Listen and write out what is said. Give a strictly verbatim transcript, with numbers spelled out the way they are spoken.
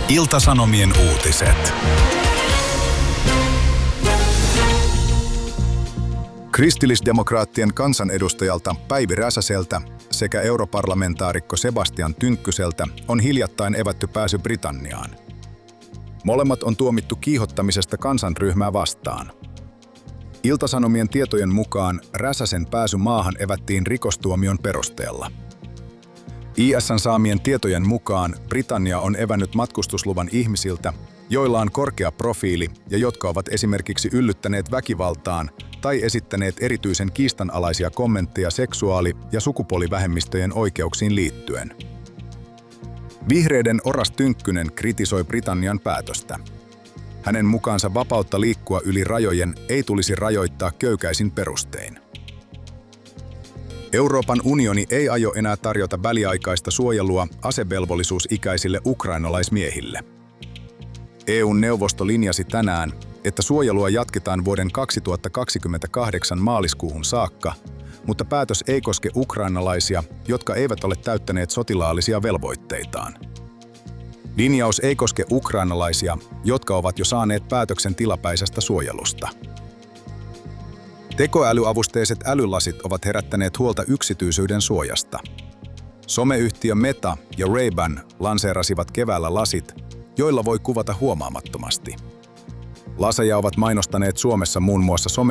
Ilta-Sanomien uutiset. Kristillisdemokraattien kansanedustajalta Päivi Räsäseltä sekä europarlamentaarikko Sebastian Tynkkyseltä on hiljattain evätty pääsy Britanniaan. Molemmat on tuomittu kiihottamisesta kansanryhmää vastaan. Ilta-Sanomien tietojen mukaan Räsäsen pääsy maahan evättiin rikostuomion perusteella. I S:n saamien tietojen mukaan Britannia on evännyt matkustusluvan ihmisiltä, joilla on korkea profiili ja jotka ovat esimerkiksi yllyttäneet väkivaltaan tai esittäneet erityisen kiistanalaisia kommentteja seksuaali- ja sukupuolivähemmistöjen oikeuksiin liittyen. Vihreiden Oras Tynkkynen kritisoi Britannian päätöstä. Hänen mukaansa vapautta liikkua yli rajojen ei tulisi rajoittaa köykäisin perustein. Euroopan unioni ei aio enää tarjota väliaikaista suojelua asevelvollisuusikäisille ukrainalaismiehille. E U-neuvosto linjasi tänään, että suojelua jatketaan vuoden kaksituhattakaksikymmentäkahdeksan maaliskuuhun saakka, mutta päätös ei koske ukrainalaisia, jotka eivät ole täyttäneet sotilaallisia velvoitteitaan. Linjaus ei koske ukrainalaisia, jotka ovat jo saaneet päätöksen tilapäisestä suojelusta. Tekoälyavusteiset älylasit ovat herättäneet huolta yksityisyyden suojasta. Someyhtiö Meta ja Ray-Ban lanseerasivat keväällä lasit, joilla voi kuvata huomaamattomasti. Laseja ovat mainostaneet Suomessa muun muassa some